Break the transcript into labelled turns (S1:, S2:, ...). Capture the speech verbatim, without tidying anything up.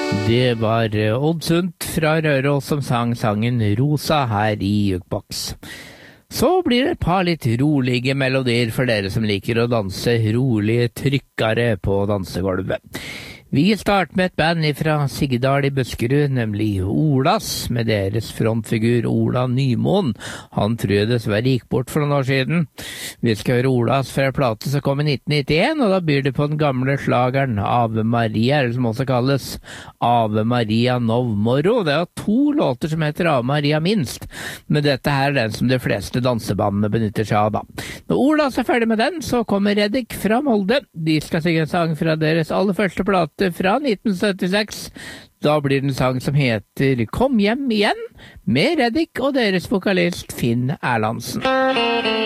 S1: Det var Odd Sundt fra Røros som sang sangen Rosa her i Jukebox. Så blir det et par litt rolige melodier for dere som liker å danse rolige trykkere på dansegulvet. Vi starter med et band fra Sigdal i Buskerud, nemlig Olas, med deres frontfigur Ola Nymoen. Han tror jeg dessverre gikk bort for noen år siden. Vi skal høre Olas fra en plate som kom i nitten nittien, og da byr det på den gamle slageren Ave Maria, eller som også kalles Ave Maria Novmoro. Det er to låter som heter Ave Maria minst, men dette her er den som de fleste dansebandene benytter seg av da. Når Olas er ferdig med den, så kommer Reddik fra Molde. De skal synge en sang fra deres aller første plate fra nitten syttiseks. Da blir det en sang som heter Kom hjem igjen, med Reddik og deres vokalist Finn Erlandsen.